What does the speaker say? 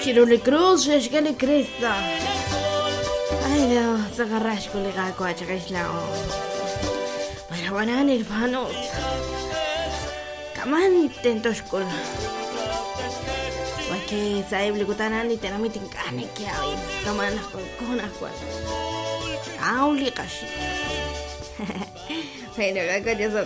Chirule cruz, le cresta. Ay Dios, agarras colega coacha que es la para banana hermanos. Kamanten toshkol. Porque sabe blikutanan y tenamitin kane que hay. Kamanas con ascual. Auli kashi. Bueno, acá ya